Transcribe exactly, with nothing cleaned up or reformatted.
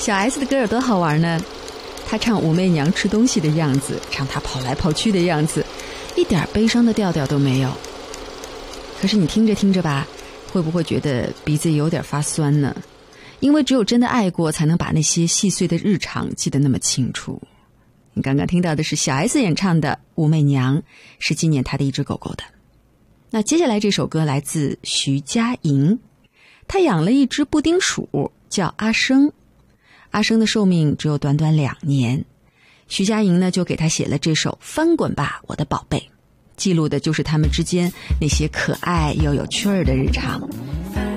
小 S 的歌有多好玩呢？她唱武媚娘吃东西的样子，唱她跑来跑去的样子，一点悲伤的调调都没有。可是你听着听着吧，会不会觉得鼻子有点发酸呢？因为只有真的爱过，才能把那些细碎的日常记得那么清楚。你刚刚听到的是小 S 演唱的《武媚娘》，是纪念她的一只狗狗的。那接下来这首歌来自徐佳莹，她养了一只布丁鼠，叫阿生。阿生的寿命只有短短两年，徐佳莹呢就给他写了这首《翻滚吧，我的宝贝》，记录的就是他们之间那些可爱又有趣儿的日常。